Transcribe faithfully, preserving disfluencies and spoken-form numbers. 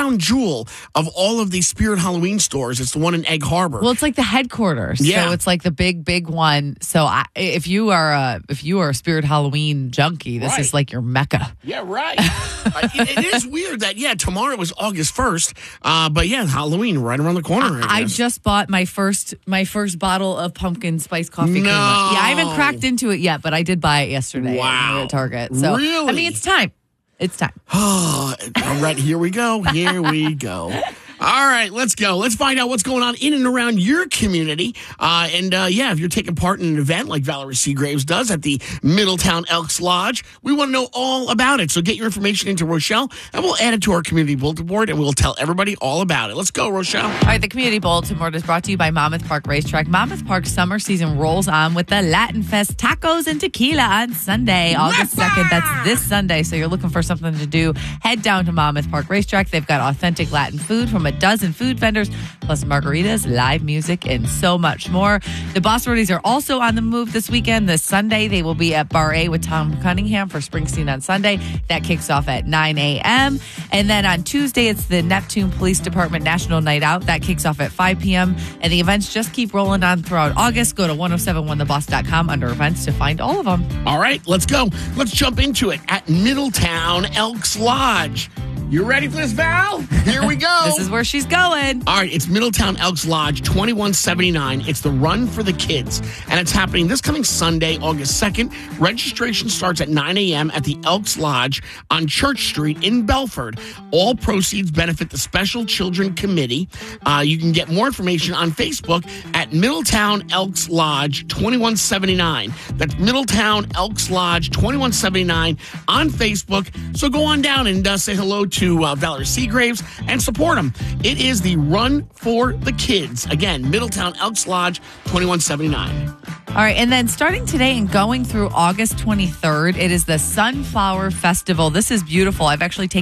crown jewel of all of these Spirit Halloween stores. It's the one in Egg Harbor. Well, it's like the headquarters. Yeah. So it's like the big, big one. So I, if you are a if you are a Spirit Halloween junkie, this Right. is like your mecca. Yeah, right. uh, it, it is weird that, yeah, tomorrow is August first. Uh, but yeah, Halloween right around the corner. I, I guess. just bought my first my first bottle of pumpkin spice coffee No. creamer. Yeah, I haven't cracked into it yet, but I did buy it yesterday Wow. at Target. So Really? I mean, it's time. It's time. Oh, all right, here we go. Here we go. All right, let's go. Let's find out what's going on in and around your community. Uh, and uh, yeah, if you're taking part in an event like Valerie Seagraves does at the Middletown Elks Lodge, we want to know all about it. So get your information into Rochelle, and we'll add it to our community bulletin board, and we'll tell everybody all about it. Let's go, Rochelle. All right, the Community Bulletin Board is brought to you by Monmouth Park Racetrack. Monmouth Park's summer season rolls on with the Latin Fest Tacos and Tequila on Sunday, August second. That's this Sunday. So you're looking for something to do, head down to Monmouth Park Racetrack. They've got authentic Latin food from a dozen food vendors, plus margaritas, live music, and so much more. The Boss Roadies are also on the move this weekend. This Sunday, they will be at Bar A with Tom Cunningham for Springsteen on Sunday. That kicks off at nine a.m. And then on Tuesday, it's the Neptune Police Department National Night Out. That kicks off at five p.m. And the events just keep rolling on throughout August. Go to ten seventy-one the boss dot com under events to find all of them. All right, let's go. Let's jump into it at Middletown Elks Lodge. You ready for this, Val? Here we go. This is where she's going. All right, it's Middletown Elks Lodge, twenty-one seventy-nine. It's the Run for the Kids, and it's happening this coming Sunday, August second. Registration starts at nine a.m. at the Elks Lodge on Church Street in Belford. All proceeds benefit the Special Children Committee. Uh, you can get more information on Facebook at Middletown Elks Lodge twenty-one seventy-nine. That's Middletown Elks Lodge twenty-one seventy-nine on Facebook. So go on down and uh, say hello to to uh, Valerie Seagraves and support them. It is the Run for the Kids. Again, Middletown Elks Lodge, twenty-one seventy-nine. All right, and then starting today and going through August twenty-third, it is the Sunflower Festival. This is beautiful. I've actually taken